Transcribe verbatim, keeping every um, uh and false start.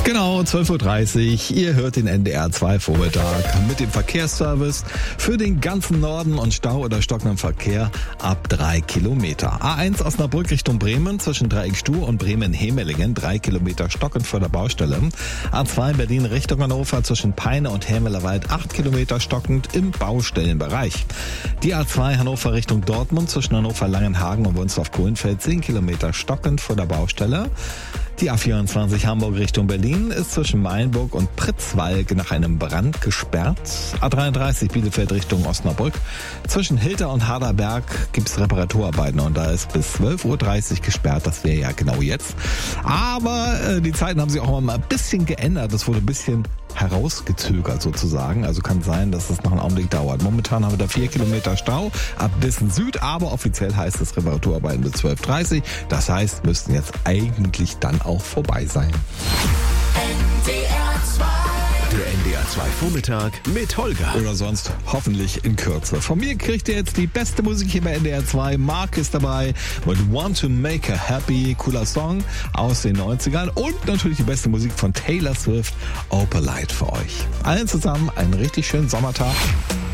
Genau, zwölf Uhr dreißig. Ihr hört den N D R zwei Vormittag mit dem Verkehrsservice für den ganzen Norden und Stau oder stockenden Verkehr ab drei Kilometer. A eins Osnabrück Richtung Bremen zwischen Dreieckstuhl und Bremen-Hemelingen, drei Kilometer stockend vor der Baustelle. A zwei Berlin Richtung Hannover zwischen Peine und Hämelerwald, acht Kilometer stockend im Baustellenbereich. Die A zwei Hannover Richtung Dortmund zwischen Hannover-Langenhagen und Wunstorf-Kohlenfeld, zehn Kilometer stockend vor der Baustelle. Die A vierundzwanzig Hamburg Richtung Berlin ist zwischen Meilenburg und Pritzwalk nach einem Brand gesperrt. A dreiunddreißig Bielefeld Richtung Osnabrück. Zwischen Hilter und Harderberg gibt es Reparaturarbeiten und da ist bis zwölf Uhr dreißig gesperrt. Das wäre ja genau jetzt. Aber äh, die Zeiten haben sich auch mal ein bisschen geändert. Es wurde ein bisschen herausgezögert sozusagen. Also kann sein, dass es noch einen Augenblick dauert. Momentan haben wir da vier Kilometer Stau ab Dissen Süd, aber offiziell heißt es Reparaturarbeiten bis zwölf Uhr dreißig. Das heißt, müssten jetzt eigentlich dann auch vorbei sein. N D R zwei. Der N D R zwei Vormittag mit Holger. Oder sonst hoffentlich in Kürze. Von mir kriegt ihr jetzt die beste Musik hier bei N D R zwei. Mark ist dabei mit Want to Make Her Happy. Cooler Song aus den neunzigern. Und natürlich die beste Musik von Taylor Swift, Opalite für euch. Allen zusammen einen richtig schönen Sommertag.